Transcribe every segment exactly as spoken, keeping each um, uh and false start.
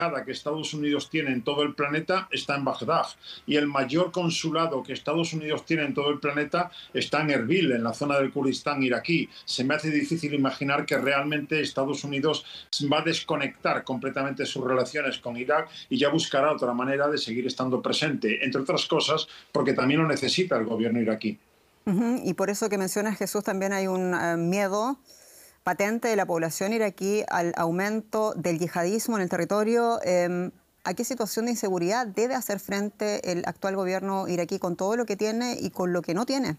que Estados Unidos tiene en todo el planeta está en Bagdad, y el mayor consulado que Estados Unidos tiene en todo el planeta está en Erbil, en la zona del Kurdistán iraquí. Se me hace difícil imaginar que realmente Estados Unidos va a desconectar completamente sus relaciones con Irak y ya buscará otra manera de seguir estando presente, entre otras cosas porque también lo necesita el gobierno iraquí. Uh-huh. Y por eso que mencionas, Jesús, también hay un uh, miedo patente de la población iraquí al aumento del yihadismo en el territorio. Eh, ¿A qué situación de inseguridad debe hacer frente el actual gobierno iraquí con todo lo que tiene y con lo que no tiene?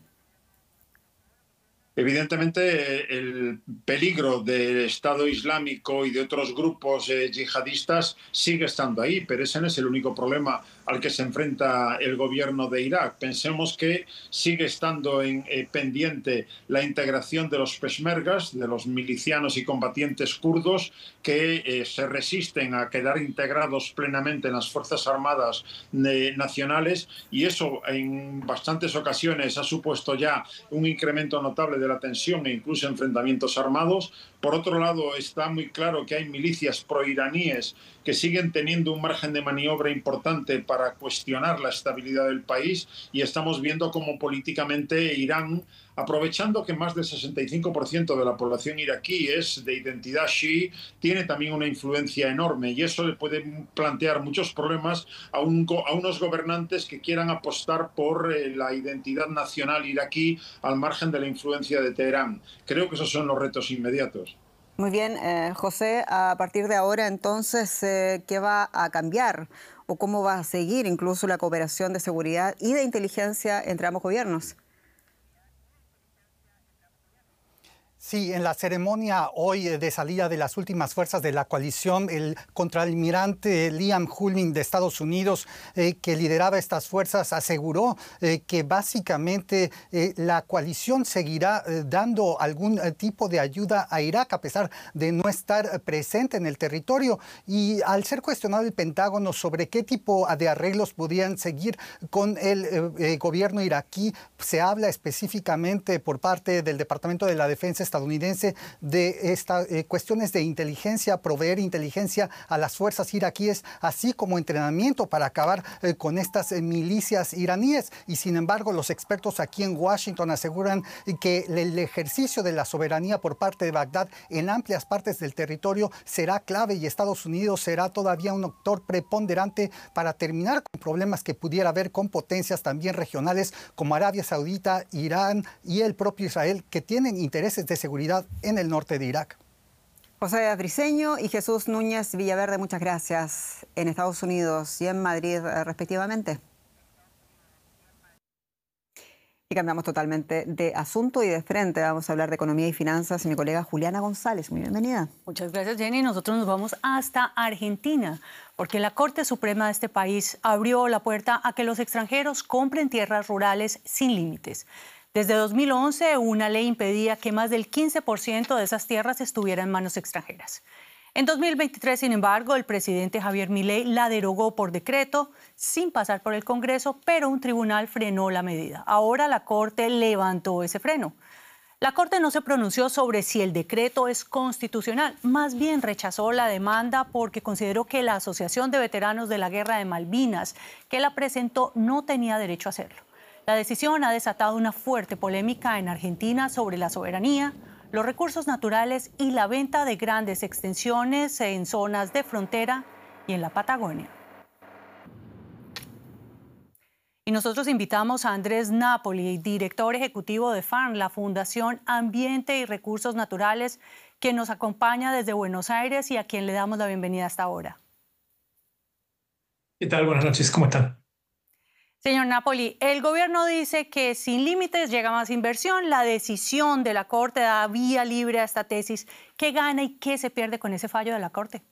Evidentemente, el peligro del Estado Islámico y de otros grupos eh, yihadistas sigue estando ahí, pero ese no es el único problema al que se enfrenta el gobierno de Irak. Pensemos que sigue estando en, eh, pendiente la integración de los peshmergas, de los milicianos y combatientes kurdos, que eh, se resisten a quedar integrados plenamente en las Fuerzas Armadas eh, nacionales, y eso en bastantes ocasiones ha supuesto ya un incremento notable de la tensión e incluso enfrentamientos armados. Por otro lado, está muy claro que hay milicias proiraníes que siguen teniendo un margen de maniobra importante para cuestionar la estabilidad del país, y estamos viendo cómo políticamente Irán, aprovechando que más del sesenta y cinco por ciento de la población iraquí es de identidad chií, tiene también una influencia enorme, y eso le puede plantear muchos problemas a, un, a unos gobernantes que quieran apostar por eh, la identidad nacional iraquí al margen de la influencia de Teherán. Creo que esos son los retos inmediatos. Muy bien, eh, José, a partir de ahora entonces, eh, ¿qué va a cambiar o cómo va a seguir incluso la cooperación de seguridad y de inteligencia entre ambos gobiernos? Sí, en la ceremonia hoy de salida de las últimas fuerzas de la coalición, el contraalmirante Liam Hulme de Estados Unidos, eh, que lideraba estas fuerzas, aseguró eh, que básicamente eh, la coalición seguirá eh, dando algún eh, tipo de ayuda a Irak, a pesar de no estar presente en el territorio. Y al ser cuestionado el Pentágono sobre qué tipo de arreglos podrían seguir con el eh, eh, gobierno iraquí, se habla específicamente por parte del Departamento de la Defensa estadounidense de estas eh, cuestiones de inteligencia, proveer inteligencia a las fuerzas iraquíes, así como entrenamiento para acabar eh, con estas eh, milicias iraníes. Y sin embargo, los expertos aquí en Washington aseguran que el ejercicio de la soberanía por parte de Bagdad en amplias partes del territorio será clave, y Estados Unidos será todavía un actor preponderante para terminar con problemas que pudiera haber con potencias también regionales como Arabia Saudita, Irán y el propio Israel, que tienen intereses de seguridad en el norte de Irak. José Briceño y Jesús Núñez Villaverde, muchas gracias, en Estados Unidos y en Madrid, respectivamente. Y cambiamos totalmente de asunto y de frente. Vamos a hablar de economía y finanzas. Mi colega Juliana González, muy bienvenida. Muchas gracias, Jenny. Nosotros nos vamos hasta Argentina, porque la Corte Suprema de este país abrió la puerta a que los extranjeros compren tierras rurales sin límites. Desde dos mil once, una ley impedía que más del quince por ciento de esas tierras estuviera en manos extranjeras. En dos mil veintitrés, sin embargo, el presidente Javier Milei la derogó por decreto, sin pasar por el Congreso, pero un tribunal frenó la medida. Ahora la Corte levantó ese freno. La Corte no se pronunció sobre si el decreto es constitucional, más bien rechazó la demanda porque consideró que la Asociación de Veteranos de la Guerra de Malvinas, que la presentó, no tenía derecho a hacerlo. La decisión ha desatado una fuerte polémica en Argentina sobre la soberanía, los recursos naturales y la venta de grandes extensiones en zonas de frontera y en la Patagonia. Y nosotros invitamos a Andrés Napoli, director ejecutivo de FARN, la Fundación Ambiente y Recursos Naturales, que nos acompaña desde Buenos Aires y a quien le damos la bienvenida hasta ahora. ¿Qué tal? Buenas noches, ¿cómo están? Señor Napoli, el gobierno dice que sin límites llega más inversión. La decisión de la Corte da vía libre a esta tesis. ¿Qué gana y qué se pierde con ese fallo de la Corte?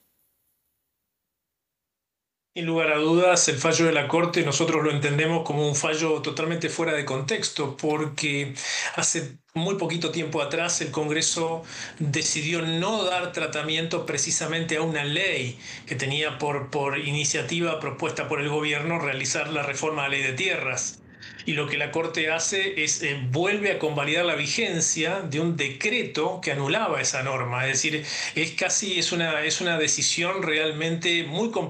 Sin lugar a dudas, el fallo de la Corte nosotros lo entendemos como un fallo totalmente fuera de contexto, porque hace muy poquito tiempo atrás el Congreso decidió no dar tratamiento precisamente a una ley que tenía por, por iniciativa propuesta por el gobierno realizar la reforma a la ley de tierras. y lo que la Corte hace es eh, vuelve a convalidar la vigencia de un decreto que anulaba esa norma. Es decir, es casi es una, es una decisión realmente muy complicada